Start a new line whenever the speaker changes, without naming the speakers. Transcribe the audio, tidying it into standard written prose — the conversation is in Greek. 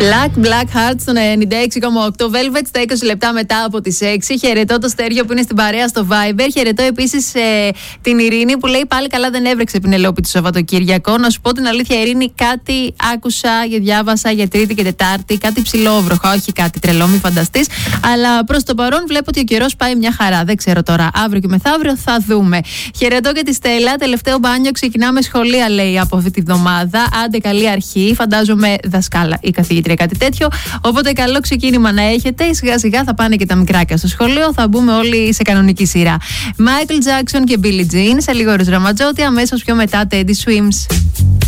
Black Heart στο 96,8 Velvet στα 20 λεπτά μετά από τις 6. Χαιρετώ το Στέργιο που είναι στην παρέα στο Viber. Χαιρετώ επίσης την Ειρήνη που λέει πάλι καλά δεν έβρεξε Πινελόπη το Σαββατοκύριακο. Να σου πω την αλήθεια, Ειρήνη, κάτι άκουσα και διάβασα για Τρίτη και Τετάρτη. Κάτι ψηλόβροχα, όχι κάτι τρελό, μη φανταστείς. Αλλά προς το παρόν βλέπω ότι ο καιρός πάει μια χαρά. Δεν ξέρω τώρα, αύριο και μεθαύριο θα δούμε. Χαιρετώ και τη Στέλλα. Τελευταίο μπάνιο ξεκινάμε σχολεία, λέει, από αυτή τη βδομάδα. Άντε, καλή αρχή. Φαντάζομαι δασκάλα ή καθηγήτρια, κάτι τέτοιο. Οπότε καλό ξεκίνημα να έχετε. Σιγά σιγά θα πάνε και τα μικράκια στο σχολείο. Θα μπούμε όλοι σε κανονική σειρά. Michael Jackson και Billie Jean. Σε λίγο Ροζ Ραματζότη. Αμέσως πιο μετά Teddy Swims.